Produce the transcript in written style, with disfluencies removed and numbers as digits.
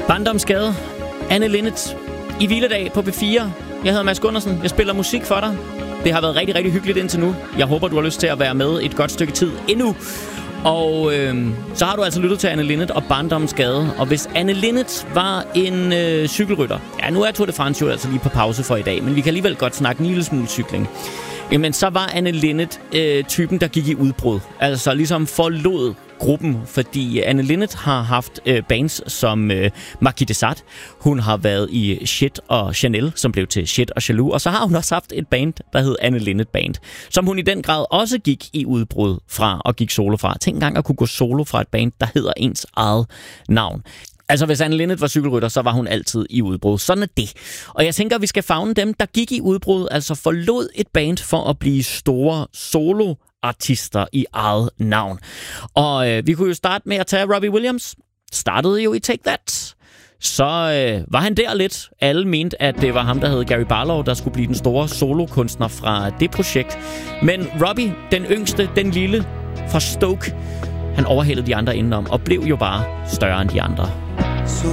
Barndomsgade. Anne Linnet i hviledag på B4. Jeg hedder Mads Gundersen. Jeg spiller musik for dig. Det har været rigtig, rigtig hyggeligt indtil nu. Jeg håber, du har lyst til at være med et godt stykke tid endnu. Og så har du altså lyttet til Anne Linnet og Barndomsgade. Og hvis Anne Linnet var en cykelrytter... Ja, nu er Tour de France jo altså lige på pause for i dag, men vi kan alligevel godt snakke en lille smule cykling. Jamen, så var Anne Linnet typen, der gik i udbrud. Altså ligesom forlod gruppen, fordi Anne Linnet har haft bands som Marquis de Sade. Hun har været i Shit og Chanel, som blev til Shit og Jaloux. Og så har hun også haft et band, der hed Anne Linnet Band, som hun i den grad også gik i udbrud fra og gik solo fra. Tænk engang at kunne gå solo fra et band, der hedder ens eget navn. Altså, hvis Anne Linnet var cykelrytter, så var hun altid i udbrud. Sådan er det. Og jeg tænker, at vi skal favne dem, der gik i udbrud, altså forlod et band for at blive store soloartister i eget navn. Og vi kunne jo starte med at tage Robbie Williams. Startede jo i Take That. Så var han der lidt. Alle mente, at det var ham, der hed Gary Barlow, der skulle blive den store solokunstner fra det projekt. Men Robbie, den yngste, den lille fra Stoke, han overhalede de andre indenom og blev jo bare større end de andre.